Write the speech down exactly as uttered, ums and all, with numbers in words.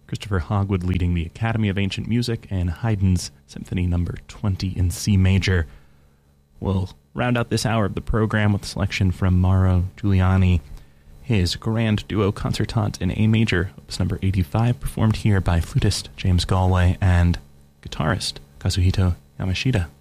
Christopher Hogwood leading the Academy of Ancient Music, and Haydn's Symphony Number twenty in C major. We'll round out this hour of the program with a selection from Mauro Giuliani, his grand duo concertant in A major, opus number eighty-five, performed here by flutist James Galway and guitarist Kazuhito Yamashita.